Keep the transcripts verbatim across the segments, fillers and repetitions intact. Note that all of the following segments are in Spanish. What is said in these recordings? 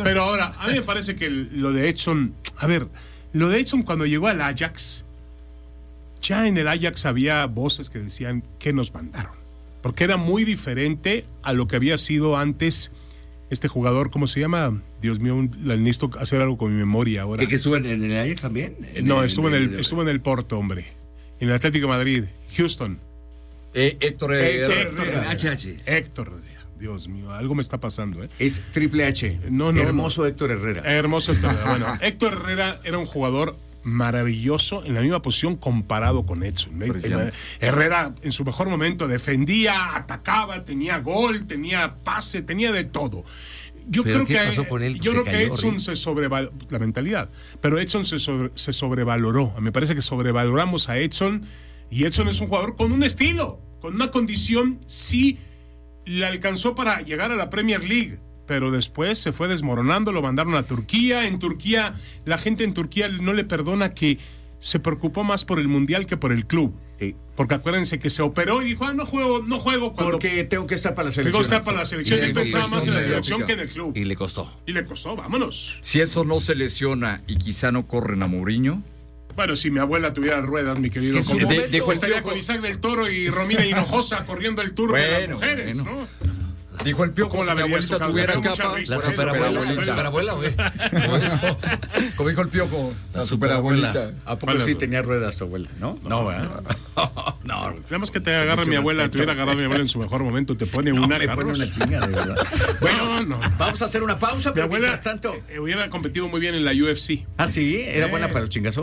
Pero ahora, a mí me parece que lo de Edson, a ver, lo de Edson cuando llegó al Ajax, ya en el Ajax había voces que decían que nos mandaron, porque era muy diferente a lo que había sido antes este jugador. ¿Cómo se llama? Dios mío, necesito hacer algo con mi memoria ahora. ¿Que estuvo en, en el Ajax también? En no, el, estuvo en el, en el, estuvo en el Porto, hombre. En el Atlético de Madrid, Houston. Eh, Héctor Herrera. Héctor Herrera. H H. Héctor Herrera. Dios mío, algo me está pasando, ¿eh? Es Triple H. No, no, Hermoso no. Héctor Herrera. Hermoso Héctor Herrera. Bueno, Héctor Herrera era un jugador maravilloso en la misma posición comparado con Edson. ¿eh? Herrera en su mejor momento defendía, atacaba, tenía gol, tenía pase, tenía de todo. Yo ¿Pero creo qué que pasó con él? yo Se creo que cayó, Edson Rick. se sobrevaloró, la mentalidad, pero Edson se, sobre, se sobrevaloró. Me parece que sobrevaloramos a Edson, y Edson es un jugador con un estilo, con una condición. Sí le alcanzó para llegar a la Premier League, pero después se fue desmoronando, lo mandaron a Turquía. En Turquía, la gente en Turquía no le perdona que se preocupó más por el Mundial que por el club. Sí. Porque acuérdense que se operó y dijo, ah, no juego, no juego cuando... Porque tengo que estar para la Tengo selección. que estar para la selección. Y Él le- pensaba y más en la le- selección y- que en el club. Y le costó. Y le costó, vámonos. Si Edson no se lesiona y quizá no corren a Mourinho. Bueno, si mi abuela tuviera ruedas, mi querido, Que su como momento- dijo, el estaría Piojo. con Isaac del Toro y Romina Hinojosa corriendo el tour de las Bueno, mujeres, bueno. ¿no? Dijo el Piojo, ¿Cómo la si mi verías tú, abuelita Carlos? tuviera Da mucha capa. risa. La Por eso, superabuela, pero- la superabuela, güey. Como dijo el Piojo, la superabuela. superabuelita. ¿A poco ¿Cuál sí es? tenía ruedas tu abuela? ¿No? No, ¿verdad? No. Nada más que te agarra mi abuela, te hubiera agarrado mi abuela en su mejor momento, te pone No, una, me pone Carlos. una chinga, de verdad. Bueno, Bueno, no. vamos a hacer una pausa, Mi pero abuela mientras tanto... eh, hubiera competido muy bien en la U F C. Ah, sí, era buena para los chingazos.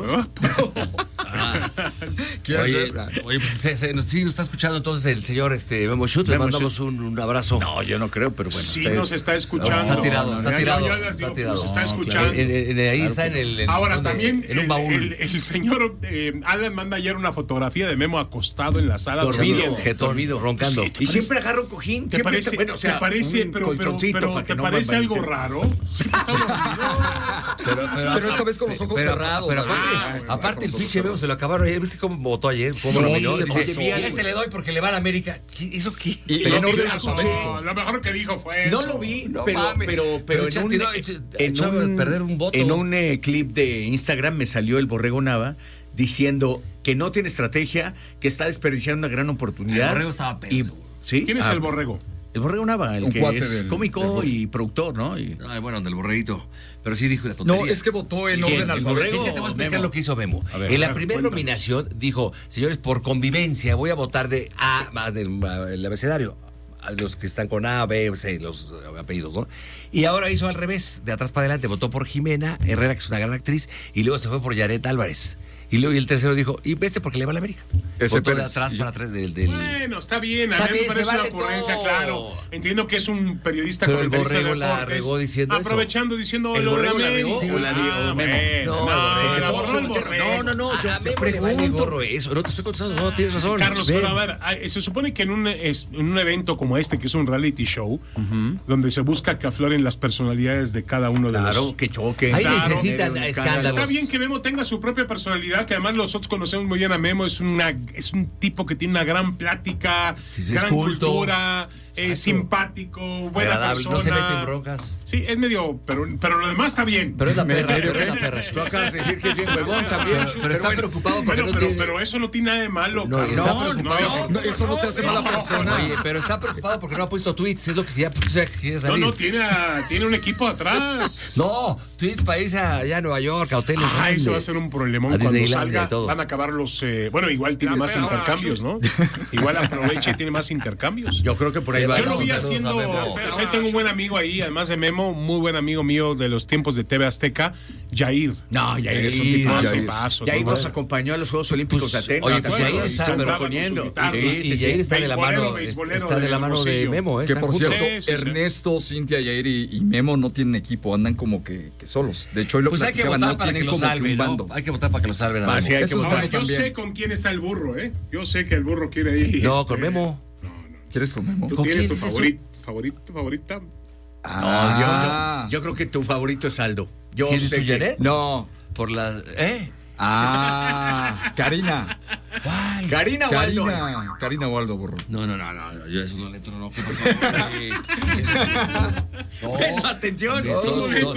¿Quién Oye, es? oye, pues se, se, nos, sí, nos está escuchando entonces el señor este, Memo Schut. Le Memo mandamos un, un abrazo. No, yo no creo, pero bueno. Sí ustedes- nos está escuchando. Está tirado, No, está ya- tirado, ya les está digo que tirado. nos está No, escuchando. En- en- en- ahí Claro está que en el. en- Ahora ¿dónde? también En un el, baúl. el- el señor eh, Alan manda ayer una fotografía de Memo acostado en la sala Dormido, dormido. jetón, dormido. roncando. Sí. Y siempre agarra un cojín. ¿Te siempre parece, está- bueno, o sea, te parece un pero, pero, colchoncito pero para que ¿te no parece va- algo raro? Siempre está dormido. Pero, Pero esta vez con los ojos pero- cerrados. Pero David. aparte, Ah, bueno, aparte con el los pinche ojos Memo se lo acabaron ayer. ¿Viste cómo votó ayer? ¿Cómo No, lo sí miró? se Dice, pasó. y a este le doy porque le va a la América. ¿Qué- ¿Eso qué? Y- y Pero en no, orden no, alfabético. No, lo mejor que dijo fue No eso. lo vi, No pero, mames. pero, pero, Pero en echaste- un, no, echa- en echaba un, a perder un voto. en un eh, clip de Instagram me salió el Borrego Nava diciendo que no tiene estrategia, que está desperdiciando una gran oportunidad. El Borrego estaba pedo, Y- seguro. ¿sí? ¿Quién es Ah, el borrego? El Borrego Nava, el Un que cuate es del- cómico del- y productor, ¿no? Y- Ay, bueno, del borreguito. Pero sí dijo la tontería. No, es que votó en ¿Quién? orden ¿El alfabético. borrego? Es que te voy a explicar Memo. lo que hizo Memo. A ver, en la a ver, primera cuéntame. nominación dijo, señores, por convivencia voy a votar de A más del a, el abecedario. A los que están con A, B, C, los eh, apellidos, ¿no? Y ahora hizo al revés, de atrás para adelante, votó por Jimena Herrera, que es una gran actriz, y luego se fue por Yaret Álvarez. Y luego y el tercero dijo, y este porque le va a la América. Ese Votó de Pérez. atrás Y- para atrás del... del... Bueno, está bien, a Está mí me bien, parece se una vale ocurrencia, todo. claro. Entiendo que es un periodista Pero el comentarista de Borrego la deportes, regó diciendo eso. aprovechando diciendo ¿El lo de Borrego la América. regó o la dio Ah, Memo? bueno, No, no, el Borrego. la borró el No, Borrego. no, no, yo a te Memo le vale pregunto. gorro eso. No te estoy contando, no, tienes razón. Carlos, Ven. pero a ver, ay, se supone que en un, es- en un evento como este, que es un reality show, donde se busca que afloren las personalidades de cada uno de Claro, los... que choque. Ahí Claro, necesitan un escándalos. Está bien que Memo tenga su propia personalidad, que además nosotros conocemos muy bien a Memo, es una es un tipo que tiene una gran plática, Sí, sí, es gran culto. cultura, eh, simpático, buena Agradable, persona. no se mete en broncas. Sí, es medio, pero, pero lo demás está bien. Pero es la perra, pero es la perra. Tú acabas de decir que es bien huevón también. Pero, pero está bueno, preocupado porque bueno, no pero, tiene... pero eso no tiene nada de malo. No, Carlos. está No, preocupado. No, eso no te hace mala persona. Oye, pero está preocupado porque no ha puesto tweets, es lo que ya pues, ya quiere no, salir. no, tiene, a- tiene un equipo atrás. No, tweets para irse allá a Nueva York, a hoteles Ah, grandes. eso va a ser un problemón A cuando Disneylandia salga. y todo. Van a acabar los. eh, bueno, igual tiene Sí, más sí, intercambios, ¿no? Igual aprovecha y tiene más intercambios. Yo creo que por ahí va. Yo lo vi Saludos haciendo. a Memo. O sea, tengo un buen amigo ahí, además de Memo, muy buen amigo mío de los tiempos de T V Azteca, Jair. No, Yair es un Yair, tipo. Yair. Paso, Yair todo. nos acompañó a los Juegos Olímpicos de Atenas. oye, ¿te pues, acuerdas? Yair está, Estuvo pero poniendo. con su guitarra. Sí, sí, y sí. Yair está de la Beisbolero, mano, beisbolero está de de la mano de Hermosillo. Memo. ¿eh? Que Están por juntos. cierto, Sí, sí, sí. Ernesto, Cintia, Yair y, y Memo no tienen equipo, andan como que, que solos. De hecho, hoy lo Pues hay que platicaban, votar no para que tienen lo como que salven, un ¿no? bando. Hay que votar para que lo salven a Ah, Memo. sí, hay que Eso es votar. Ahora, bueno yo también. sé con quién está el burro, ¿eh? Yo sé que el burro quiere ir. No, este, con Memo. ¿Quieres con Memo? ¿Tú ¿Con tienes quién tu es eso? favorito, favorito, favorita? No, yo, Ah. yo, yo creo que tu favorito es Aldo. Yo ¿Quién es sé tu que- Janet? No. Por la... ¿Eh? Ah, Karina. ¿Cuál? Karina Waldo. Karina. Karina Waldo, burro. No, no, no, no, yo eso no le entro, no. ¿Qué pasó? Bueno, atención. No, no, no.